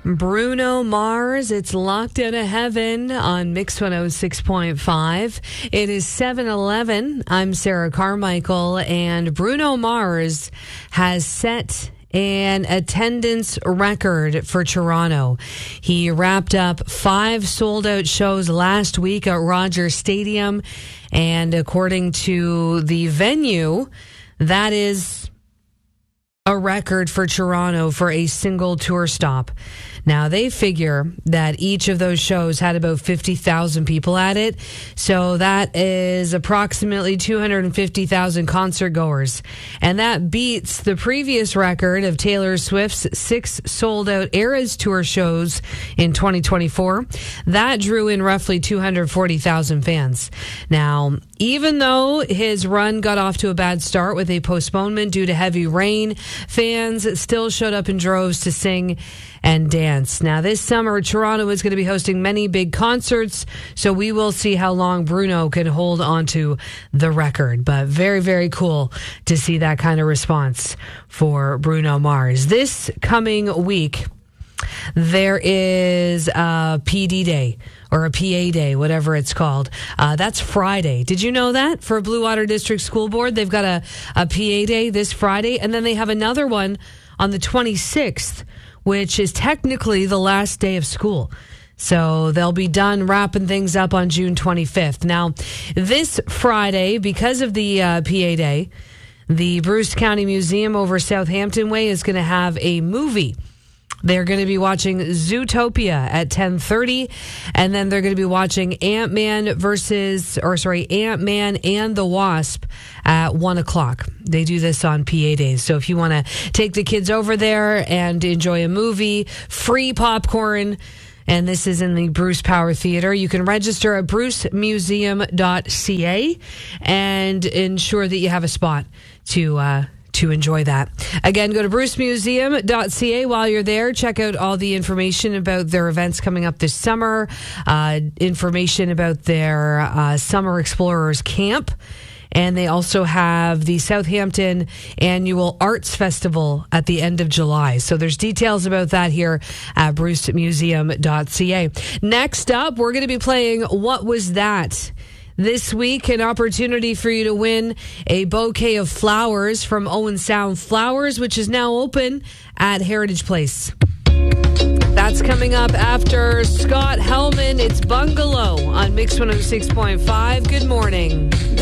Bruno Mars, it's Locked Out of Heaven on Mix 106.5. It is 7:11. I'm Sarah Carmichael, and Bruno Mars has set an attendance record for Toronto. He wrapped up 5 sold-out shows last week at Rogers Stadium, and according to the venue, that is a record for Toronto for a single tour stop. Now, they figure that each of those shows had about 50,000 people at it. So that is approximately 250,000 concert goers. And that beats the previous record of Taylor Swift's 6 sold-out Eras Tour shows in 2024. That drew in roughly 240,000 fans. Now, even though his run got off to a bad start with a postponement due to heavy rain, fans still showed up in droves to sing and dance. Now, this summer, Toronto is going to be hosting many big concerts, so we will see how long Bruno can hold on to the record. But very, very cool to see that kind of response for Bruno Mars. This coming week, there is a PD Day, or a PA Day, whatever it's called. That's Friday. Did you know that? For Blue Water District School Board, they've got a PA Day this Friday, and then they have another one on the 26th, which is technically the last day of school. So they'll be done wrapping things up on June 25th. Now, this Friday, because of the PA Day, the Bruce County Museum over Southampton Way is going to have a movie. They're going to be watching Zootopia at 10:30, and then they're going to be watching Ant-Man and the Wasp at 1 o'clock. They do this on PA Days. So if you want to take the kids over there and enjoy a movie, free popcorn, and this is in the Bruce Power Theatre, you can register at brucemuseum.ca and ensure that you have a spot to enjoy that. Again, go to brucemuseum.ca while you're there. Check out all the information about their events coming up this summer, information about their Summer Explorers Camp. And they also have the Southampton Annual Arts Festival at the end of July. So there's details about that here at brucemuseum.ca. Next up, we're going to be playing What Was That? This week, an opportunity for you to win a bouquet of flowers from Owen Sound Flowers, which is now open at Heritage Place. That's coming up after Scott Hellman. It's Bungalow on Mix 106.5. Good morning.